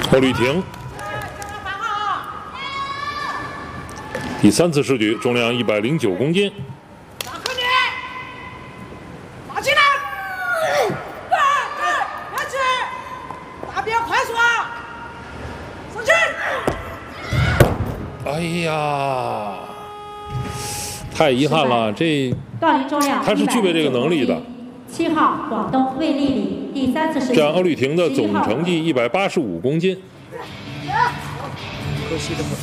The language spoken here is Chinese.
欧吕婷。第3次试举，重量109公斤。 打进来！来去！打比较快速啊！上去！ 哎呀，太遗憾了，这杠铃重量他是具备这个能力的。 7号广东魏丽丽第3次试举。 这样欧吕婷的总成绩185公斤。 可惜的很。